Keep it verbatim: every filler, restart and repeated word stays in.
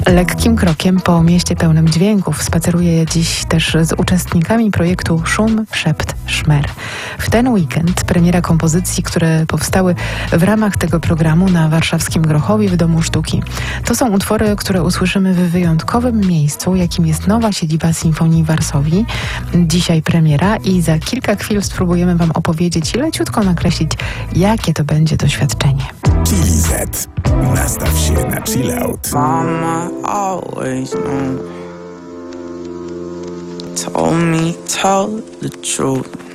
Lekkim krokiem po mieście pełnym dźwięków spaceruję dziś też z uczestnikami projektu Szum, Szept, Szmer. W ten weekend premiera kompozycji, które powstały w ramach tego programu na warszawskim Grochowie w Domu Sztuki. To są utwory, które usłyszymy w wyjątkowym miejscu, jakim jest nowa siedziba Sinfonii Varsovii. Dzisiaj premiera i za kilka chwil spróbujemy Wam opowiedzieć i leciutko nakreślić, jakie to będzie doświadczenie. Chili Z. Nastaw się na chill out. Mama always knew. Told me tell the truth.